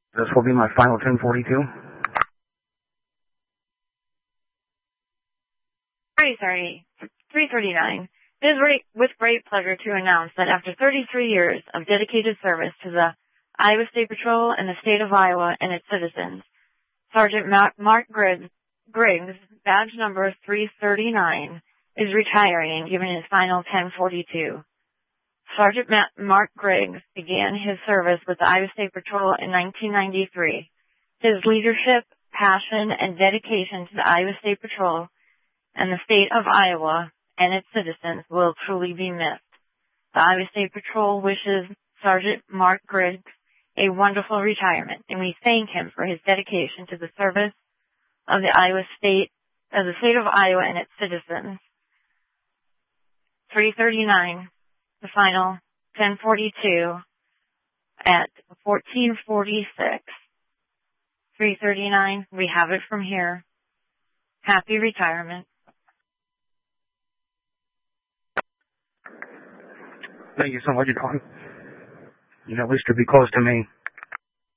This will be my final 1042. Sorry, 339. It is with great pleasure to announce that after 33 years of dedicated service to the Iowa State Patrol and the state of Iowa and its citizens, Sergeant Mark Griggs, badge number 339, is retiring and giving his final 1042. Sergeant Mark Griggs began his service with the Iowa State Patrol in 1993. His leadership, passion, and dedication to the Iowa State Patrol and the state of Iowa and its citizens will truly be missed. The Iowa State Patrol wishes Sergeant Mark Griggs a wonderful retirement, and we thank him for his dedication to the service of the state of Iowa and its citizens. 339, the final 1042 at 1446. 339, we have it from here. Happy retirement. Thank you so much, Dawn. You know, at least to be close to me.